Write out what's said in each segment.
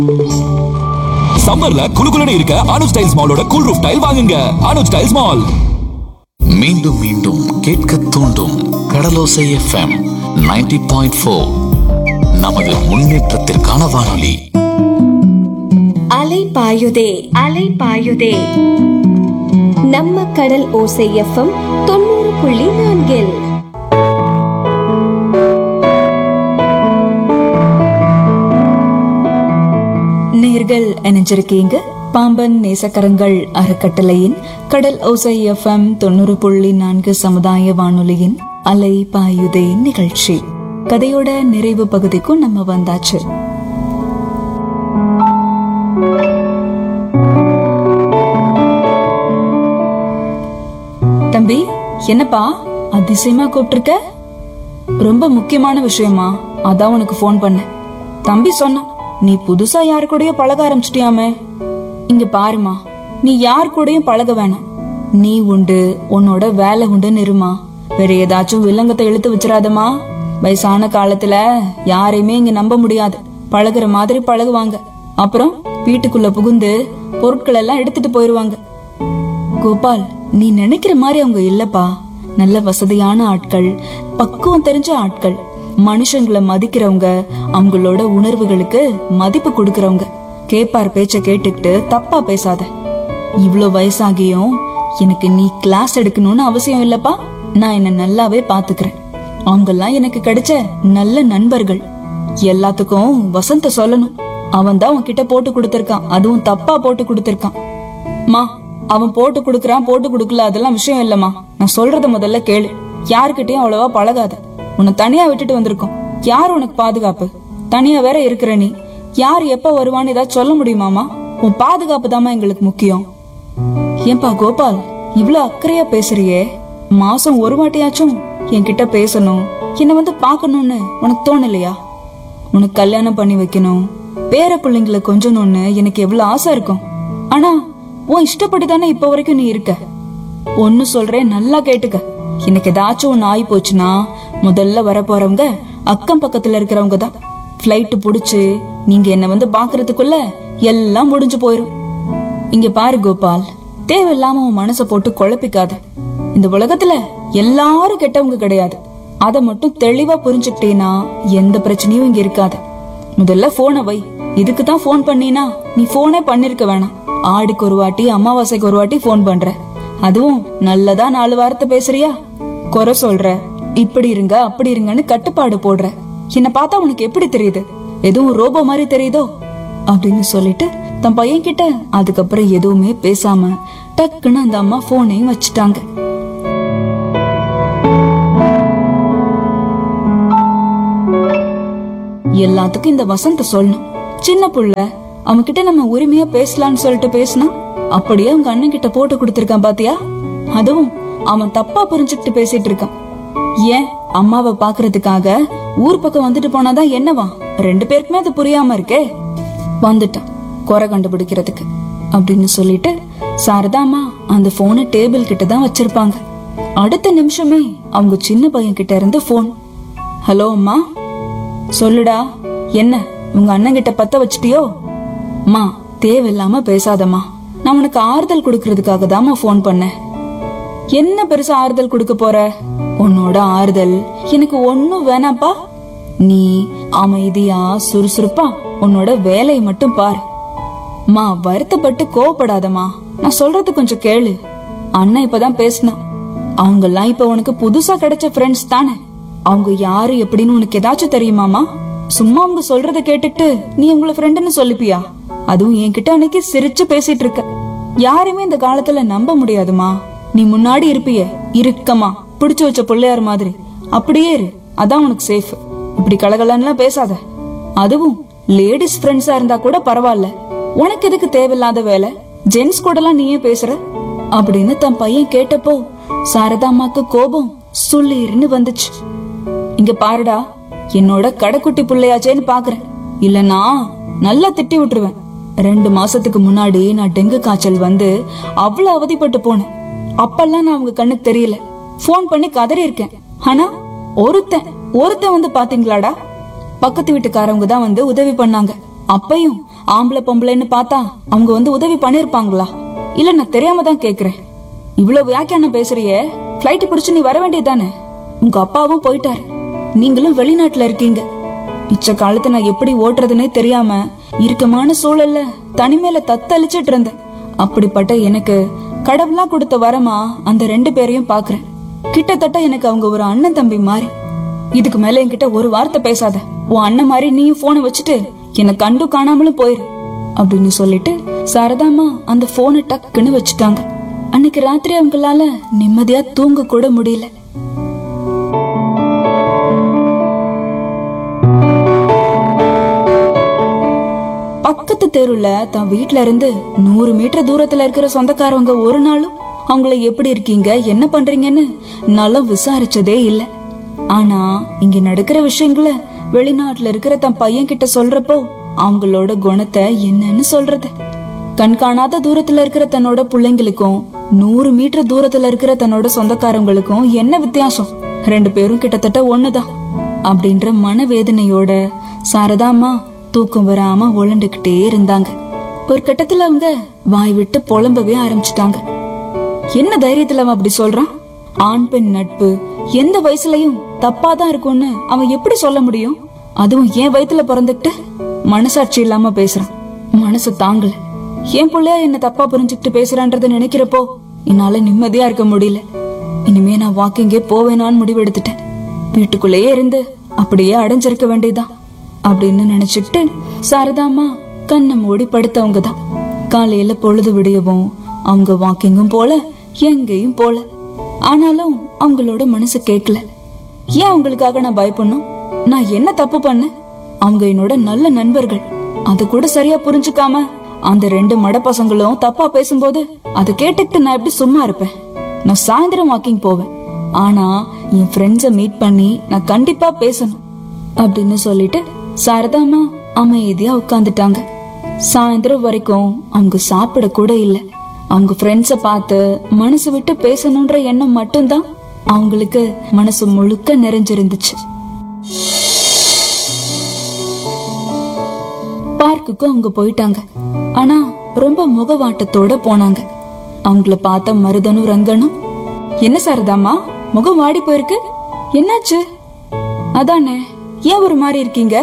சம்மர்ல குளுகுலுன்னு இருக்க Anuj tiles மாலோட cool roof tail வாங்குங்க. Anuj tiles mall. மீண்டும் மீண்டும் கேட்க தூண்டும் கடலோசை எஃப்எம் 90.4. நமது முன்னேற்றத்திற்கான வானொலி. அலை பாயுதே அலை பாயுதே. நம்ம கடல் ஓசை எஃப்எம் 90.4. நேர்கள் இணைஞ்சிருக்கீங்க பாம்பன் நேசக்கரங்கள் அறக்கட்டளையின் கடல் ஓசை எஃப்எம் 90.4 சமுதாய வானொலியின் அலை பாயுதே நிகழ்ச்சி. கதையோட நிறைவு பகுதிக்கும் நம்ம வந்தாச்சு. தம்பி, என்னப்பா அதிசயமா கூப்பிட்டிருக்க? ரொம்ப முக்கியமான விஷயமா? அதான் உனக்கு போன் பண்ண. தம்பி சொன்னா நீ புதுசா யாரு கூடயும் பழக ஆரம்பிச்சிட்டியாமே. இங்க பாருமா, நீ யார் கூடயும் பழக வேணாம். நீ உண்டு, உன்னோட வேலை உண்டுன்னு இருமா. வேற ஏதாச்சும் வில்லங்கத்தை இழுத்து வச்சிடாதமா. வயசான காலத்துல யாரையுமே இங்க நம்ப முடியாது. பழகுற மாதிரி பழகுவாங்க. அப்புறம் வீட்டுக்குள்ள புகுந்து பொருட்கள் எல்லாம் எடுத்துட்டு போயிருவாங்க. கோபால், நீ நினைக்கிற மாதிரி அவங்க இல்லப்பா. நல்ல வசதியான ஆட்கள், பக்குவம் தெரிஞ்ச ஆட்கள், மனுஷங்களை மதிக்கிறவங்க, அவங்களோட உணர்வுகளுக்கு மதிப்பு கொடுக்கறவங்க. கேப்பார் பேச்ச கேட்டுக்கிட்டு தப்பா பேசாத. இவ்ளோ வயசாகியும் எனக்கு நீ கிளாஸ் எடுக்கணும்னு அவசியம் இல்லப்பா. நான் என்ன நல்லாவே பாத்துக்கிறேன். அவங்கெல்லாம் எனக்கு கிடைச்ச நல்ல நண்பர்கள். எல்லாத்துக்கும் வசந்த சொல்லணும். அவன் தான் உன்கிட்ட போட்டு கொடுத்திருக்கான். அதுவும் தப்பா போட்டு கொடுத்திருக்கான். மா, அவன் போட்டு கொடுக்கறான் போட்டு கொடுக்கல அதெல்லாம் விஷயம் இல்லம்மா. நான் சொல்றத முதல்ல கேளு. யாருக்கிட்டையும் அவ்வளவா பழகாத. உன்னை தனியா விட்டுட்டு வந்திருக்கோம். யார் உனக்கு பாதுகாப்பு? தனியா வேற இருக்கிற நீ. யார் எப்ப வருவான்னு ஏதாவது சொல்ல முடியுமாமா? உன் பாதுகாப்பு தாமா எங்களுக்கு முக்கியம். ஏன்பா கோபால், இவ்ளோ அக்கறையா பேசுறியே? மாசம் ஒரு வாட்டியாச்சும் என்கிட்ட பேசணும், என்ன வந்து பாக்கணும்னு உனக்கு தோணலையா? உனக்கு கல்யாணம் பண்ணி வைக்கணும், பேர பிள்ளைங்களை கொஞ்சணும்னு எனக்கு எவ்வளவு ஆசை இருக்கும். ஆனா உன் இஷ்டப்பட்டு தானே இப்ப வரைக்கும் நீ இருக்க. ஒன்னு சொல்றேன், நல்லா கேட்டுக்க. எனக்கு ஏதாச்சும் ஒன்னு ஆகி போச்சுன்னா முதல்ல வர போறவங்க அக்கம் பக்கத்துல இருக்கிறவங்க தான். பிளைட் புடிச்சு நீங்க என்ன வந்து பாக்குறதுக்குள்ள எல்லாம் முடிஞ்சு போயிரும். இங்க பாரு கோபால், தேவையில்லாம உன் மனச போட்டு குழப்பிக்காத. இந்த உலகத்துல எல்லாரும் கெட்டவங்க கிடையாது. அத மட்டும் தெளிவா புரிஞ்சுக்கிட்டேனா எந்த பிரச்சனையும் இங்க இருக்காது. முதல்ல போனை வை. இதுக்குதான் போன் பண்ணினா நீ போனே பண்ணிருக்க வேணாம். ஆடிக்கு ஒரு வாட்டி, அமாவாசைக்கு ஒரு வாட்டி போன் பண்ற. அதுவும் நல்லதா 4 வார்த்தை பேசுறியா? குறை சொல்ற, இப்படி இருங்க அப்படி இருங்கன்னு கட்டுப்பாடு போடுற. என்ன பார்த்தா உனக்கு எப்படி தெரியுது? எதுவும் ரோபோ மாதிரி தெரியுதோ அப்படின்னு சொல்லிட்டு தன் பையன் கிட்ட அதுக்கப்புறம் எதுவுமே பேசாம டக்குன்னு அந்த அம்மா போனையும் வச்சுட்டாங்க. எல்லாத்துக்கும் இந்த வசந்த சொல்லணும். சின்ன புள்ள, அவன் கிட்ட நம்ம உரிமையா பேசலாம்னு சொல்லிட்டு பேசினா அப்படியே அவங்க அண்ணன் கிட்ட போட்டு கொடுத்திருக்கான் பாத்தியா? அதுவும் அவன் தப்பா புரிஞ்சுக்கிட்டு பேசிட்டு இருக்கான். ஏன் அம்மாவை பாக்குறதுக்காக ஊர் பக்கம் வந்துட்டு போனாதான் என்னவா? 2 பேருக்குமே அது புரியாம இருக்கே. வந்துட்டான் குறை கண்டுபிடிக்கிறதுக்கு அப்படின்னு சொல்லிட்டு சாரதாமா அந்த போனை டேபிள் கிட்ட தான் வச்சிருப்பாங்க. அடுத்த நிமிஷமே அவங்க சின்ன பையன் கிட்ட இருந்து போன். ஹலோ அம்மா. சொல்லுடா, என்ன உங்க அண்ணன் கிட்ட பத்த வச்சிட்டியோ? மா, தேவையில்லாம பேசாதம்மா. நான் உனக்கு ஆறுதல் கொடுக்கறதுக்காக தாமா போன் பண்ணேன். என்ன பெருசா ஆறுதல் கொடுக்க போற? உன்னோட ஆறுதல் எனக்கு ஒண்ணும் வேணாப்பா. நீ அமைதியா சுறுசுறுப்பா உன்னோட வேலையை மட்டும் பாரு. மா, வருத்தப்பட்டு கோவப்படாதம்மா. நான் சொல்றது கொஞ்சம் கேளு. அண்ணன் இப்பதான் பேசினான். அவங்க எல்லாம் இப்ப உனக்கு புதுசா கிடைச்ச ஃப்ரெண்ட்ஸ் தானே. அவங்க யாரு எப்படின்னு உனக்கு ஏதாச்சும் தெரியுமாமா? சும்மா அவங்க சொல்றத கேட்டுட்டு நீ உங்களை ஃப்ரெண்டுன்னு சொல்லிப்பியா? அதுவும் என்கிட்ட அன்னைக்கு சிரிச்சு பேசிட்டு இருக்க. யாருமே இந்த காலத்துல நம்ப முடியாதுமா. நீ முன்னாடி இருப்பியே இருக்கமா பிடிச்சு வச்ச பிள்ளையார் மாதிரி, அப்படியே இரு. அதான் உனக்கு சேஃப். இப்படி கலகலன்னு பேசாத. அதுவும் லேடிஸ் ஃப்ரெண்ட்ஸா இருந்தா கூட பரவாயில்ல. உனக்கு எதுக்கு தேவையில்லாத வேலை? ஜென்ஸ் கூட எல்லாம் நீயே பேசுற அப்படின்னு தன் பையன் கேட்டப்போ சாரதாமாக்கு கோபம் சுள்ளீர்னு வந்துச்சு. இங்க பாருடா, என்னோட கடைக்குட்டி பிள்ளையாச்சேன்னு பாக்குறேன். இல்லனா நல்லா திட்டி விட்டுருவேன். 2 மாசத்துக்கு முன்னாடி நான் டெங்கு காய்ச்சல் வந்து அவ்வளவு அவதிப்பட்டு போனேன். அப்பெல்லாம் நான் அவங்க கண்ணுக்கு தெரியல. போன் பண்ணி கதறி இருக்கேன். ஆனா ஒருத்தன் வந்து பாத்தீங்களாடா? பக்கத்து வீட்டுக்காரவங்க தான் வந்து உதவி பண்ணாங்க. அப்பையும் ஆம்பளை பொம்பளைன்னு பார்த்தா அவங்க வந்து உதவி பண்ணிருப்பாங்களா? இல்ல நான் தெரியாம தான் கேக்குறேன். இவ்வளவு வியாக்கியானம் பேசுறியே, பிளைட் பிடிச்சு நீ வர வேண்டியதானே? உங்க அப்பாவும் போயிட்டாரு, நீங்களும் வெளிநாட்டுல இருக்கீங்க. மிச்ச காலத்தை நான் எப்படி ஓட்டுறதுன்னே தெரியாம இறுக்கமான சூழல்ல தனிமையில தத்தளிச்சிட்டு இருந்தேன். அப்படிப்பட்ட எனக்கு கடவுளா கொடுத்த வரமா அந்த 2 பேரையும் பாக்குறேன். கிட்டத்தட்ட எனக்கு அவங்க ஒரு அண்ணன் தம்பி மாதிரி. இதுக்கு மேல என்கிட்ட ஒரு வார்த்தை பேசாத. உன் அண்ணன் மாதிரி நீயும் போனை வச்சுட்டு என்ன கண்டு காணாமலும் போயிரு அப்படின்னு சொல்லிட்டு சாரதாமா அந்த போனை டக்குன்னு வச்சுட்டாங்க. அன்னைக்கு ராத்திரி அவங்களால நிம்மதியா தூங்க கூட முடியல. பக்கத்து தெருவுல தான் வீட்ல இருந்து 100 மீட்டர் தூரத்துல இருக்கிற சொந்தக்காரவங்க ஒரு நாளும் அவங்கள எப்படி இருக்கீங்க, என்ன பண்றீங்கன்னு நல்லா விசாரிச்சதே இல்ல. ஆனா இங்க நடக்கிற விஷயங்களை வெளிநாட்டுல இருக்கிற தன் பையன் கிட்ட சொல்றப்போ அவங்களோட குணத்தை என்னன்னு சொல்றது? கண்காணாத தூரத்துல இருக்கிற தன்னோட பிள்ளைங்களுக்கும் 100 மீட்டர் தூரத்துல இருக்கிற தன்னோட சொந்தக்காரங்களுக்கும் என்ன வித்தியாசம்? 2 பேரும் கிட்டத்தட்ட ஒண்ணுதான் அப்படின்ற மனவேதனையோட சாரதாமா தூக்கம் வராம உழண்டுகிட்டே இருந்தாங்க. ஒரு கட்டத்துல அவங்க வாய் விட்டு புலம்பவே ஆரம்பிச்சுட்டாங்க. என்ன தைரியத்துல அவன் அப்படி சொல்றான்? ஆண் பெண் நட்பு எந்த வயசுலயும் தப்பாதான் இருக்கும்னு அவன் எப்படி சொல்ல முடியும்? அதுவும் என் வயித்துல பிறந்துகிட்டு மனசாட்சி இல்லாம பேசுறான். மனசு தாங்கல. என் பிள்ளையா என்ன தப்பா புரிஞ்சுக்கிட்டு பேசுறான்றத நினைக்கிறப்போ என்னால நிம்மதியா இருக்க முடியல. இனிமே நான் வாக்கிங்கே போவேனான்னு முடிவு எடுத்துட்டேன். வீட்டுக்குள்ளேயே இருந்து அப்படியே அடைஞ்சிருக்க வேண்டியதான் அப்படின்னு நினைச்சுக்கிட்டு சாரதாமா கண்ணை மூடி படுத்தவங்கதான். காலையில பொழுது விடியவும் அவங்க வாக்கிங்கும் போல எங்கேயும் போல. ஆனாலும் அவங்களோட மனசு கேட்கல. ஏன் அவங்களுக்காக நான் பயப்படணும்? நான் என்ன தப்பு பண்ண? அவங்க என்னோட நல்ல நண்பர்கள். அது கூட சரியா புரிஞ்சுக்காம அந்த 2 மட பசங்களும் தப்பா பேசும்போது அதை கேட்டுக்கிட்டு நான் எப்படி சும்மா இருப்பேன்? நான் சாயந்தரம் வாக்கிங் போவேன். ஆனா என் ஃப்ரெண்ட்ஸ மீட் பண்ணி நான் கண்டிப்பா பேசணும் அப்படின்னு சொல்லிட்டு சாரதாமா அமைதியா உட்கார்ந்துட்டாங்க. சாயந்தரம் வரைக்கும் அவங்க சாப்பிட கூட இல்ல. அவங்க ஃப்ரெண்ட்ஸ பார்த்து மனசு விட்டு பேசணும்ன்ற எண்ணம் மட்டும்தான் அவங்களுக்கு மனசு முழுக்க நிறைஞ்சிருந்துச்சு. பார்க்குக்கு அவங்க போயிட்டாங்க. ஆனா ரொம்ப முகவாட்டத்தோட போனாங்க. அவங்கள பார்த்த மருதனும் ரங்கனும், என்ன சாரதாமா முகம் வாடி போயிருக்கு, என்னாச்சு? அதானே, ஏன் ஒரு மாதிரி இருக்கீங்க?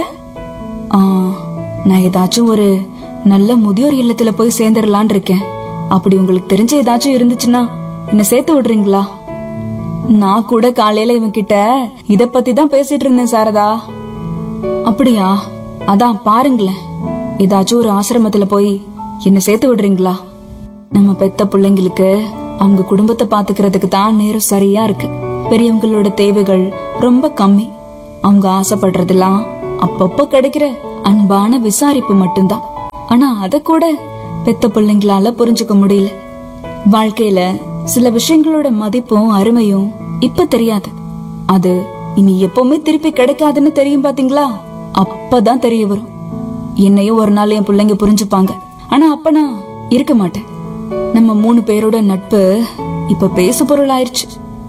நான் ஏதாச்சும் ஒரு நல்ல முதியோர் இல்லத்துல போய் சேர்ந்துடலான் இருக்கேன். அப்படி உங்களுக்கு தெரிஞ்ச ஏதாச்சும் இருந்துச்சுன்னா என்ன சேர்த்து விடுறீங்களா? நான் கூட காலையில இவன் கிட்ட இத பத்தி தான் பேசிட்டு இருந்தேன் சாரதா. அப்படியா? அதான் பாருங்களேன், ஏதாச்சும் ஒரு ஆசிரமத்துல போய் என்ன சேர்த்து விடுறீங்களா? நம்ம பெத்த பிள்ளைங்களுக்கு அவங்க குடும்பத்தை பாத்துக்கிறதுக்கு தான் நேரம் சரியா இருக்கு. பெரியவங்களோட தேவைகள் ரொம்ப கம்மி. அவங்க ஆசைப்படுறதெல்லாம் அப்பப்ப கிடைக்கிற அன்பான விசாரிப்பு மட்டும்தான். ஆனா அத கூட பெத்த பிள்ளைங்களால புரிஞ்சுக்க முடியல. வாழ்க்கையில சில விஷயங்களோட மதிப்பும் அருமையும் இப்ப தெரியாது. அது இனி எப்பவுமே திருப்பி கிடைக்காதுன்னு தெரியும் பாத்தீங்களா? அப்பதான் தெரிய வரும். என்னையும் ஒரு நாள் என் பிள்ளைங்க புரிஞ்சுப்பாங்க. ஆனா அப்ப நான் இருக்க மாட்டேன். நம்ம 3 பேரோட நட்பு இப்ப பேசு பொருள் ஆயிருச்சு.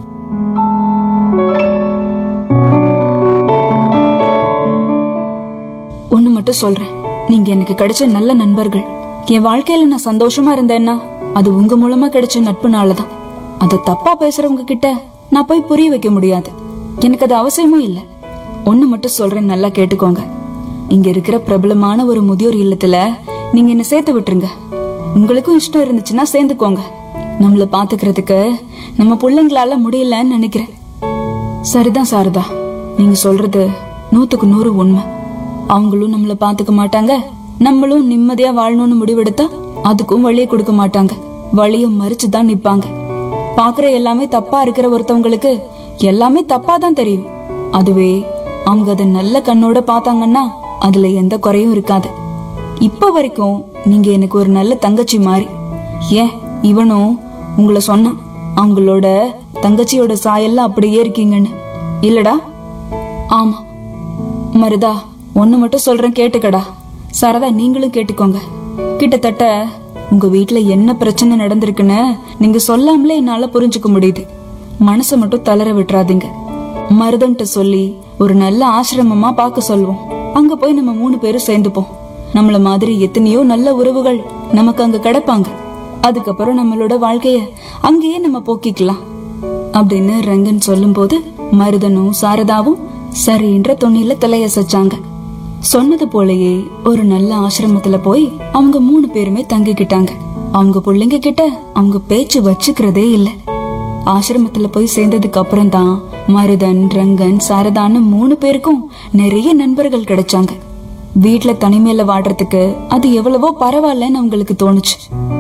ஒண்ணு மட்டும் சொல்றேன், நீங்க எனக்கு கிடைச்ச நல்ல நண்பர்கள். என் வாழ்க்கையில நான் சந்தோஷமா இருந்தேன்னா அது உங்க மூலமா கிடைச்ச நட்புனாலதான். அது தப்பா பேசுறவங்க கிட்ட நான் போய் புரிய வைக்க முடியாது. எனக்கு அது அவசியமும் இல்ல. ஒண்ணு மட்டும் சொல்றேன், நல்லா கேட்டுக்கோங்க. இங்க இருக்கிற பிரபலமான ஒரு முதியோர் இல்லத்துல நீங்க என்ன சேர்த்து விட்டுருங்க. உங்களுக்கும் இஷ்டம் இருந்துச்சுன்னா சேர்ந்துக்கோங்க. நம்மள பாத்துக்கிறதுக்கு நம்ம பிள்ளைங்களால முடியலன்னு நினைக்கிறேன். சரிதான் சாரதா, நீங்க சொல்றது 100க்கு 100 உண்மை. அவங்களும் நம்மள பாத்துக்க மாட்டாங்க. நம்மளும் நிம்மதியா வாழணும்னு முடிவெடுத்தா அதுக்கும் வழியை கொடுக்க மாட்டாங்க. வழிய மறிச்சுதான் நிப்பாங்க. பாக்குற எல்லாமே தப்பா இருக்கிற ஒருத்தவங்களுக்கு எல்லாமே தப்பா தான் தெரியும். அதுவே அவங்க அதை நல்ல கண்ணோட பாத்தாங்கன்னா அதுல எந்த குறையும் இருக்காது. இப்ப வரைக்கும் நீங்க எனக்கு ஒரு நல்ல தங்கச்சி மாதிரி. ஏன் இவனும் உங்களை சொன்னான், அவங்களோட தங்கச்சியோட சாயெல்லாம் அப்படியே இருக்கீங்கன்னு. இல்லடா? ஆமா மருதா, ஒண்ணு மட்டும் சொல்றேன் கேட்டுக்கடா. சாரதா நீங்களும் கேட்டுக்கோங்க. கிட்டத்தட்ட உங்க வீட்டுல என்ன பிரச்சனை நடந்திருக்குன்னு நீங்க சொல்லாமலே என்னால புரிஞ்சுக்க முடியுது. மனசை மட்டும் தளர விட்டுறாதீங்க. மருதன்ட்ட சொல்லி ஒரு நல்ல ஆசிரமமா பார்க்க சொல்லுவோம். அங்க போய் நம்ம 3 பேரும் சேர்ந்துப்போம். நம்மள மாதிரி எத்தனையோ நல்ல உறவுகள் நமக்கு அங்க கிடைப்பாங்க. அதுக்கப்புறம் நம்மளோட வாழ்க்கைய அங்கேயே நம்ம போக்கிக்கலாம் அப்படின்னு ரங்கன் சொல்லும் போது மருதனும் சாரதாவும் சரின்ற தொனில தலையசைச்சாங்க. சொன்னது போலயே ஒரு நல்ல ஆசிரமத்துல போய் அவங்க 3 பேருமே தங்கிக்கிட்டாங்க. அவங்க பிள்ளைங்க கிட்ட அவங்க பேச்சு வச்சுக்கிறதே இல்ல. ஆசிரமத்துல போய் சேர்ந்ததுக்கு அப்புறம் தான் மருதன், ரங்கன், சாரதான்னு 3 பேருக்கும் நிறைய நண்பர்கள் கிடைச்சாங்க. வீட்டுல தனிமையில வாடுறதுக்கு அது எவ்வளவோ பரவாயில்லன்னு அவங்களுக்கு தோணுச்சு.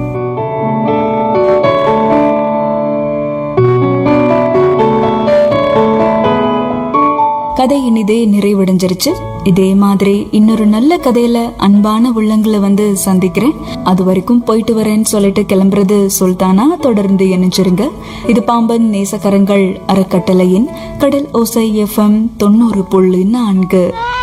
கதை இனிதே நிறைவடைஞ்சிருச்சு. இதே மாதிரி இன்னொரு நல்ல கதையில அன்பான உள்ளங்களை வந்து சந்திக்கிறேன். அது வரைக்கும் போயிட்டு வரேன்னு சொல்லிட்டு கிளம்புறது சுல்தானா. தொடர்ந்து இணைஞ்சிருங்க. இது பாம்பன் நேசக்கரங்கள் அறக்கட்டளையின் கடல் ஓசை FM 90.4.